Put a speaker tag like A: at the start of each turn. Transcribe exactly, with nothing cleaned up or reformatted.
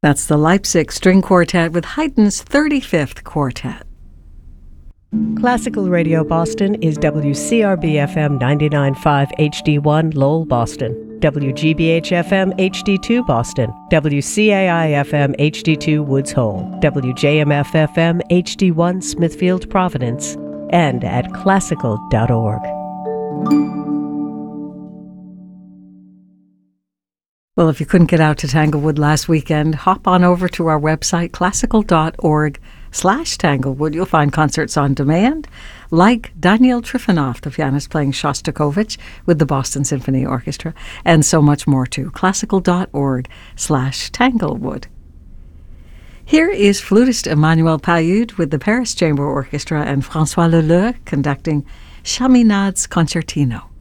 A: That's the Leipzig String Quartet with Haydn's thirty-fifth Quartet.
B: Classical Radio Boston is W C R B F M ninety-nine point five H D one Lowell, Boston, W G B H F M H D two Boston, W C A I F M H D two Woods Hole, W J M F F M H D one Smithfield, Providence, and at classical dot org.
A: Well, if you couldn't get out to Tanglewood last weekend, hop on over to our website, classical dot org slash Tanglewood. You'll find concerts on demand, like Daniel Trifonov, the pianist playing Shostakovich with the Boston Symphony Orchestra, and so much more too. classical dot org slash Tanglewood. Here is flutist Emmanuel Payud with the Paris Chamber Orchestra and François Leleu conducting Chaminade's Concertino.